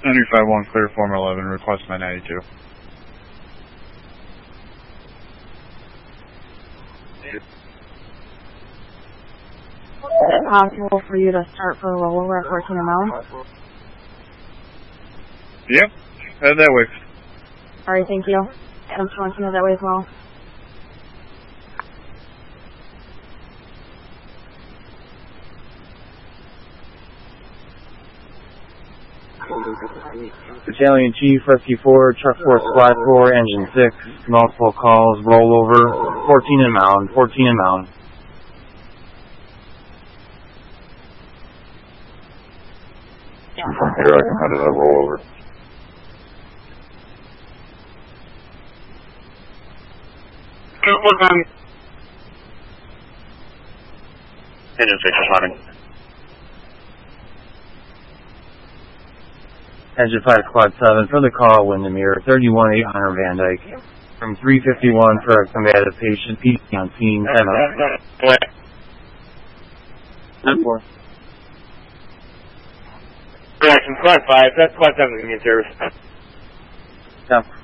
951 clear, form 11, request my 92. Is it possible for you to start for a rollover at 14 a mile? Yep, that works. Alright, thank you. I'm just want to know that way as well. Battalion Chief, Rescue 4, Truck Force Squad 4, Engine 6, multiple calls, rollover, 14 and mound, 14 and mound. Here, I can handle that rollover. Look on. Engine 6 responding. Engine 5 Squad 7 for the call, Windermere, 31800 Van Dyke. From 351 for a combative patient, PC on scene, Emma. 10-4. Reaction, Squad 5, that's Squad 7 in service. Yeah.